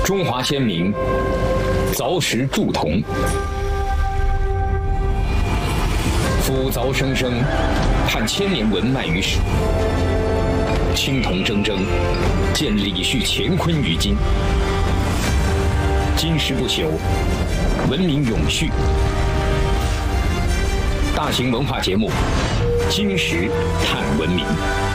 中华先民凿石铸铜，斧凿生生，盼千年文脉于史。青铜铮铮，见李旭乾坤于今。今时不朽，文明永续。大型文化节目《今时探文明》。